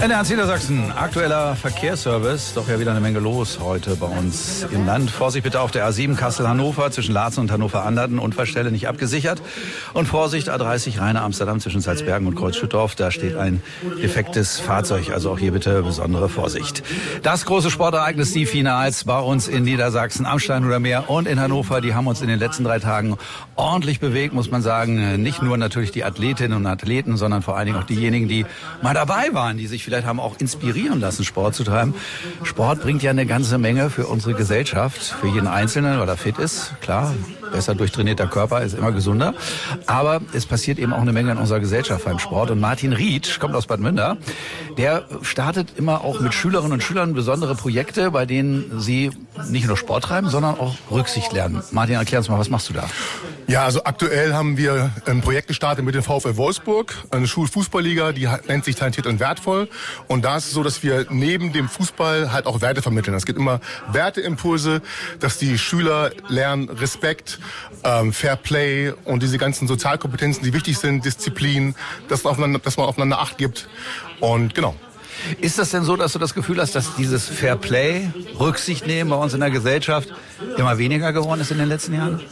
NDR Niedersachsen, aktueller Verkehrsservice. Doch ja wieder eine Menge los heute bei uns im Land. Vorsicht bitte auf der A7 Kassel-Hannover zwischen Laatzen und Hannover-Anderten. Unfallstelle nicht abgesichert. Und Vorsicht A30 Rheine-Amsterdam zwischen Salzbergen und Kreuzschüttorf. Da steht ein defektes Fahrzeug. Also auch hier bitte besondere Vorsicht. Das große Sportereignis, die Finals bei uns in Niedersachsen am Steinhuder Meer und in Hannover. Die haben uns in den letzten 3 Tagen ordentlich bewegt, muss man sagen. Nicht nur natürlich die Athletinnen und Athleten, sondern vor allen Dingen auch diejenigen, die mal dabei waren, die sich vielleicht haben auch inspirieren lassen, Sport zu treiben. Sport bringt ja eine ganze Menge für unsere Gesellschaft, für jeden Einzelnen, weil er fit ist. Klar, besser durchtrainierter Körper ist immer gesunder. Aber es passiert eben auch eine Menge in unserer Gesellschaft beim Sport. Und Martin Rietsch kommt aus Bad Münder. Der startet immer auch mit Schülerinnen und Schülern besondere Projekte, bei denen sie nicht nur Sport treiben, sondern auch Rücksicht lernen. Martin, erklär uns mal, was machst du da? Ja, also aktuell haben wir ein Projekt gestartet mit dem VfL Wolfsburg, eine Schulfußballliga, die nennt sich Talentiert und Wertvoll. Und da ist es so, dass wir neben dem Fußball halt auch Werte vermitteln. Es gibt immer Werteimpulse, dass die Schüler lernen Respekt, Fair Play und diese ganzen Sozialkompetenzen, die wichtig sind, Disziplin, dass man aufeinander Acht gibt. Und genau. Ist das denn so, dass du das Gefühl hast, dass dieses Fair Play, Rücksicht nehmen bei uns in der Gesellschaft immer weniger geworden ist in den letzten Jahren?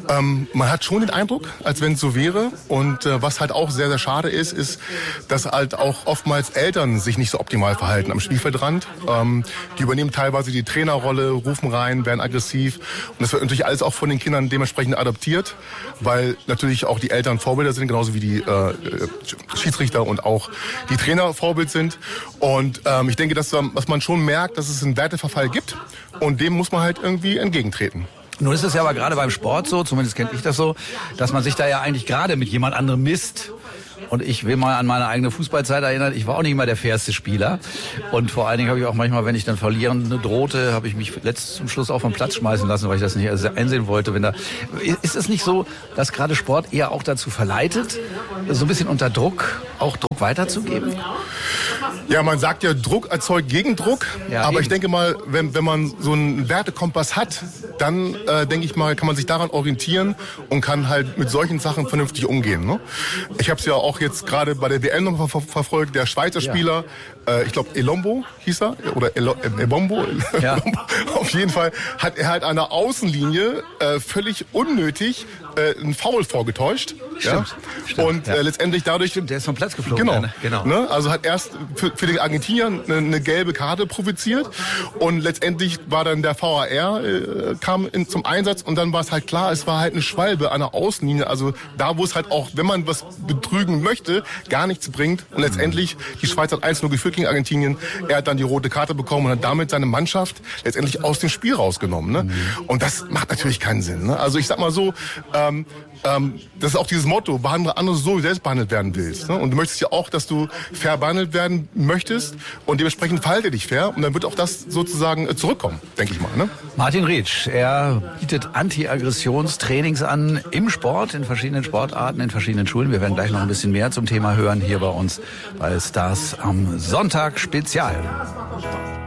Man hat schon den Eindruck, als wenn es so wäre. Und was halt auch sehr, sehr schade ist, dass halt auch oftmals Eltern sich nicht so optimal verhalten am Spielfeldrand. Die übernehmen teilweise die Trainerrolle, rufen rein, werden aggressiv. Und das wird natürlich alles auch von den Kindern dementsprechend adaptiert, weil natürlich auch die Eltern Vorbilder sind, genauso wie die Schiedsrichter und auch die Trainer Vorbild sind. Und ich denke, dass man schon merkt, dass es einen Werteverfall gibt. Und dem muss man halt irgendwie entgegentreten. Nun ist es ja aber gerade beim Sport so, zumindest kenne ich das so, dass man sich da ja eigentlich gerade mit jemand anderem misst. Und ich will mal an meine eigene Fußballzeit erinnern, ich war auch nicht immer der fairste Spieler. Und vor allen Dingen habe ich auch manchmal, wenn ich dann verlieren drohte, habe ich mich zum Schluss auch vom Platz schmeißen lassen, weil ich das nicht einsehen wollte. Ist es nicht so, dass gerade Sport eher auch dazu verleitet, so ein bisschen unter Druck, auch Druck weiterzugeben? Ja, man sagt ja, Druck erzeugt Gegendruck. Ja, aber eben. Ich denke mal, wenn man so einen Wertekompass hat, dann denke ich mal, kann man sich daran orientieren und kann halt mit solchen Sachen vernünftig umgehen. Ne? Ich habe es ja auch jetzt gerade bei der WM noch verfolgt, der Schweizer Spieler, ich glaube Elombo hieß er, oder Elombo. Ja. Auf jeden Fall hat er halt an der Außenlinie völlig unnötig einen Foul vorgetäuscht. Stimmt. Und letztendlich dadurch... Stimmt, der ist vom Platz geflogen. Genau. Ne? Also hat erst für die Argentinier eine gelbe Karte provoziert und letztendlich war dann der VAR kam zum Einsatz und dann war es halt klar, es war halt eine Schwalbe an der Außenlinie, also da, wo es halt auch, wenn man was betrügen möchte, gar nichts bringt und letztendlich die Schweiz hat 1-0 geführt gegen Argentinien, er hat dann die rote Karte bekommen und hat damit seine Mannschaft letztendlich aus dem Spiel rausgenommen. Ne? Und das macht natürlich keinen Sinn. Ne? Also ich sag mal so, das ist auch dieses Motto, behandle andere so, wie du selbst behandelt werden willst. Ne? Und du möchtest ja auch, dass du fair behandelt werden möchtest und dementsprechend verhalte dich fair und dann wird auch das sozusagen zurückkommen, denke ich mal. Ne? Martin Rietsch, er bietet Anti-Aggressionstrainings an im Sport, in verschiedenen Sportarten, in verschiedenen Schulen. Wir werden gleich noch ein bisschen mehr zum Thema hören hier bei uns bei Stars am Sonntag Spezial.